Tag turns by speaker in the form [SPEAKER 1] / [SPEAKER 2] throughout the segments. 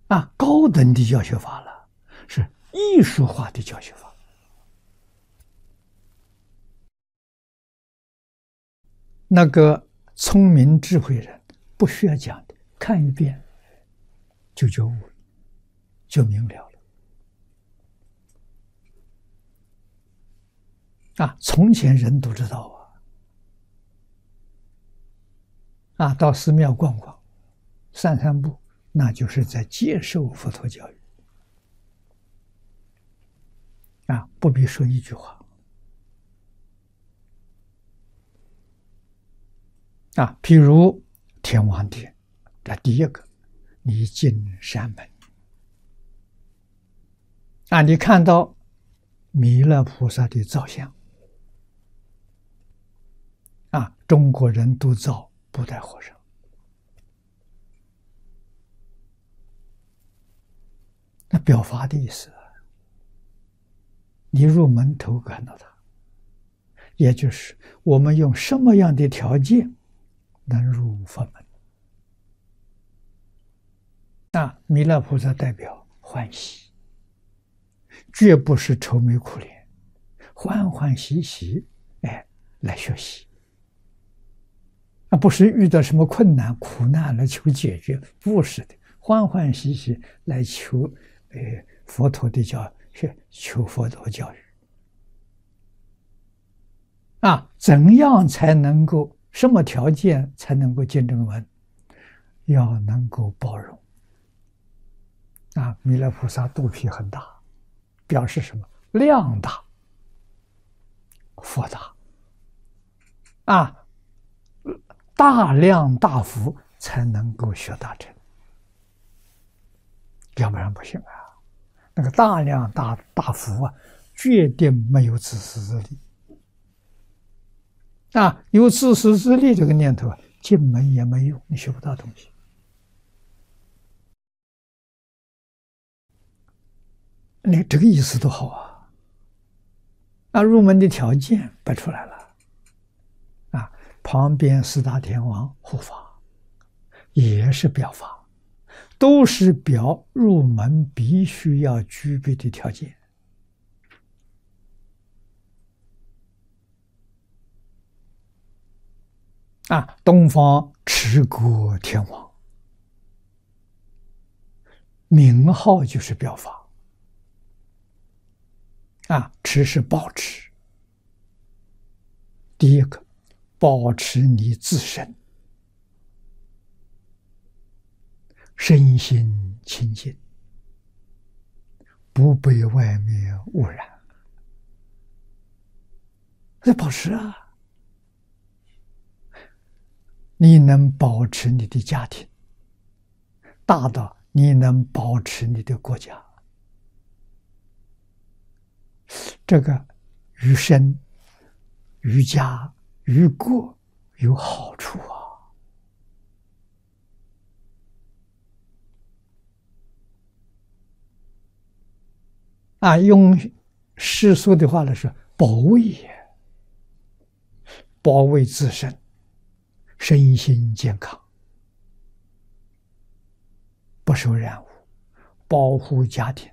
[SPEAKER 1] 高等的教学法了，是艺术化的教学法。那个聪明智慧人不需要讲的，看一遍就觉悟了，就明了了。从前人都知道到寺庙逛逛、散散步，那就是在接受佛陀教育不必说一句话譬如天王殿，这第一个，你进山门你看到弥勒菩萨的造像中国人都造布袋和尚，那表法的意思你入门头看到它，也就是我们用什么样的条件能入佛门弥勒菩萨代表欢喜，绝不是愁眉苦脸，欢欢喜喜来学习不是遇到什么困难苦难来求解决，不是的，欢欢喜喜来求佛陀的教育，求佛陀教育怎样才能够，什么条件才能够进这个门？要能够包容弥勒菩萨肚皮很大，表示什么？量大，福大大量大福才能够学大成，要不然不行那个大量大福决定没有自私自利有自私自利这个念头进门也没用，你学不到东西你这个意思多好入门的条件摆出来了旁边四大天王护法也是表法，都是表入门必须要具备的条件东方持国天王名号就是表法持是保持，第一个保持你自身身心清净，不被外面污染，这保持你能保持你的家庭，大到你能保持你的国家，这个于身于家于国有好处用世俗的话来说，保卫保卫自身身心健康，不受染污，保护家庭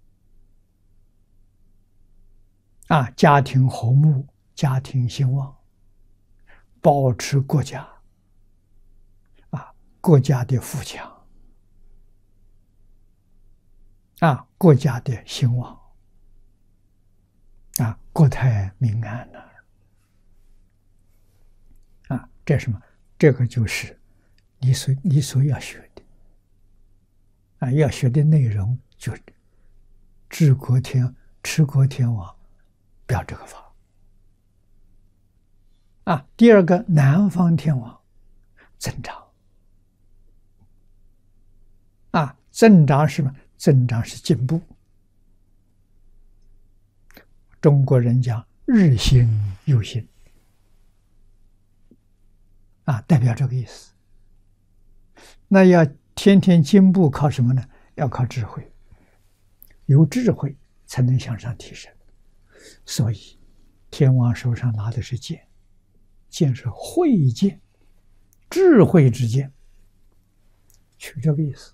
[SPEAKER 1] 家庭和睦，家庭兴旺，保持国家国家的富强国家的兴旺国泰民安这是什么？这个就是你所要学的要学的内容，就持国天王表这个法第二个南方天王增长增长是什么？增长是进步。中国人讲日新又新代表这个意思。那要天天进步，靠什么呢？要靠智慧，有智慧才能向上提升。所以天王手上拿的是剑，剑是慧剑，智慧之剑，取这个意思。